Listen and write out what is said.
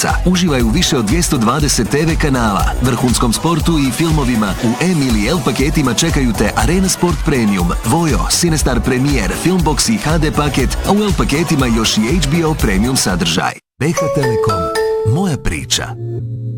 mjeseca. Uživaj u više od 220 TV kanala, vrhunskom sportu i filmovima. U M ili L paketima čekaju te Arena Sport Premium, Vojo, Cinestar Premier, Filmbox i HD paket, a u L paketima još i HBO Premium sadržaj. BH Telekom, moja priča.